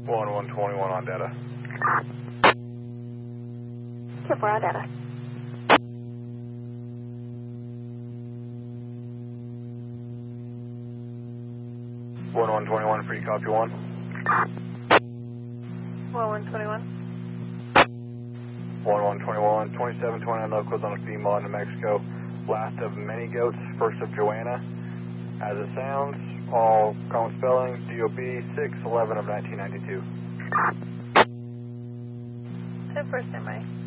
1121 on data. Kip, we're on data. One 121, free copy 1. 121. 1121, 2729 locals on a female in New Mexico. Last of many goats, first of Joanna. As it sounds, all common spelling, DOB 611 of 1992. 10 first, am I?